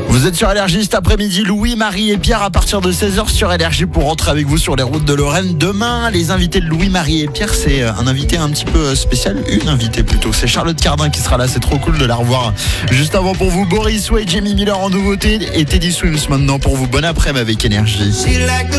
Vous êtes sur Énergie cet après-midi, Louis, Marie et Pierre à partir de 16h sur Énergie pour rentrer avec vous sur les routes de Lorraine. Demain, les invités de Louis, Marie et Pierre, c'est un invité un petit peu spécial, une invitée plutôt. C'est Charlotte Cardin qui sera là, c'est trop cool de la revoir. Juste avant pour vous, Boris Way, Jamie Miller en nouveauté et Teddy Swims maintenant pour vous. Bon après-midi avec Énergie.